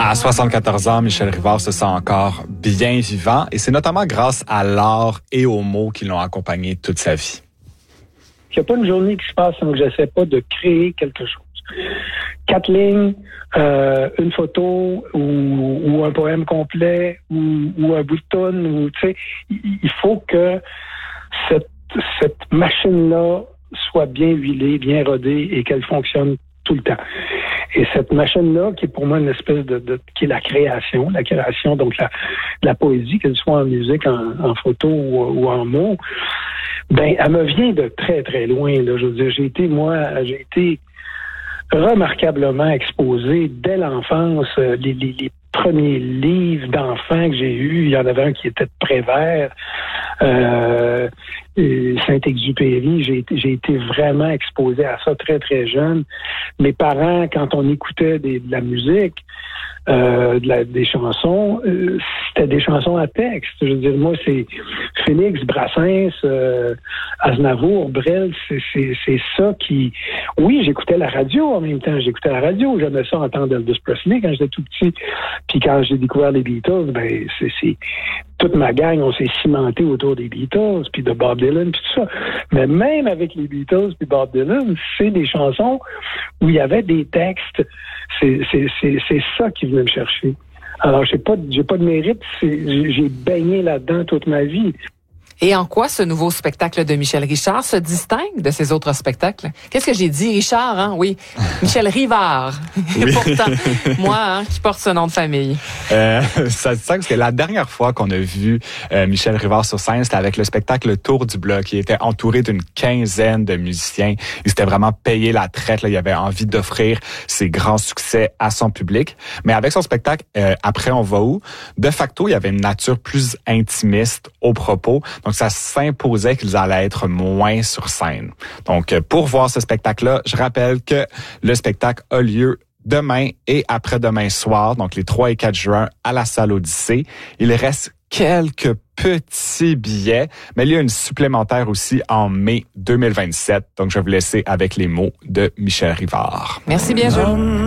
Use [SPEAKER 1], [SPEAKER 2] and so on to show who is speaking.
[SPEAKER 1] À 74 ans, Michel Rivard se sent encore bien vivant et c'est notamment grâce à l'art et aux mots qui l'ont accompagné toute sa vie.
[SPEAKER 2] Il n'y a pas une journée qui se passe sans que j'essaie pas de créer quelque chose. 4 lignes, une photo ou un poème complet ou un bout de tonne. Ou, tu sais, il faut que cette machine-là soit bien huilée, bien rodée et qu'elle fonctionne tout le temps. Et cette machine-là, qui est pour moi une espèce qui est la création, donc la poésie, qu'elle soit en musique, en photo ou en mots, ben, elle me vient de très, très loin, là. Je veux dire, j'ai été remarquablement exposé dès l'enfance. Les premiers livres d'enfants que j'ai eus, il y en avait un qui était de Prévert, Saint-Exupéry. J'ai été vraiment exposé à ça très, très jeune. Mes parents, quand on écoutait de la musique, des chansons, c'était des chansons à texte. Je veux dire, moi, c'est Félix, Brassens, Aznavour, Brel, c'est ça qui... Oui, j'écoutais la radio en même temps. J'aimais ça entendre Elvis Presley quand j'étais tout petit. Puis quand j'ai découvert les Beatles, ben c'est toute ma gang, on s'est cimenté autour des Beatles, puis de Bob Dylan, puis tout ça. Mais même avec les Beatles puis Bob Dylan, c'est des chansons où il y avait des textes. C'est ça qui venait me chercher. Alors, j'ai pas de mérite. J'ai baigné là-dedans toute ma vie.
[SPEAKER 3] Et en quoi ce nouveau spectacle de Michel Richard se distingue de ses autres spectacles? Qu'est-ce que j'ai dit, Richard, hein? Oui. Michel Rivard. Et pourtant, moi, qui porte ce nom de famille.
[SPEAKER 1] Ça se distingue parce que la dernière fois qu'on a vu Michel Rivard sur scène, c'était avec le spectacle Le Tour du Bloc. Il était entouré d'une quinzaine de musiciens. Il s'était vraiment payé la traite, là. Il avait envie d'offrir ses grands succès à son public. Mais avec son spectacle, Après, on va où? De facto, il y avait une nature plus intimiste au propos. Donc, ça s'imposait qu'ils allaient être moins sur scène. Donc, pour voir ce spectacle-là, je rappelle que le spectacle a lieu demain et après-demain soir, donc les 3 et 4 juin, à la salle Odyssée. Il reste quelques petits billets, mais il y a une supplémentaire aussi en mai 2027. Donc, je vais vous laisser avec les mots de Michel Rivard.
[SPEAKER 3] Merci bien, Jules.